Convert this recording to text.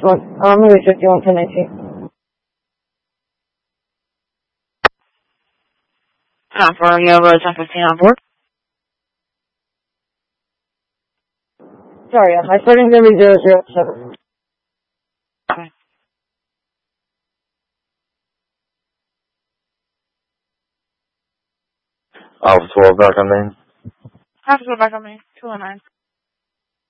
Louis 51 1019. For Nova 1015 on board. Sorry, my starting's going to be 007. Okay. Alpha 12 back on main. Have to go back on me. 209.